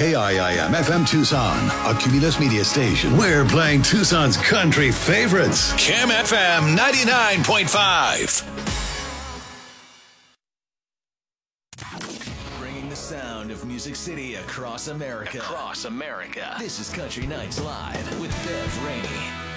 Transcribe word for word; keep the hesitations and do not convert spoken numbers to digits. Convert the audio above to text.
K I I M F M Tucson, a Cumulus Media station. We're playing Tucson's country favorites. Chem F M ninety-nine point five. Bringing the sound of Music City across America. Across America. This is Country Nights Live with Bev Rainey.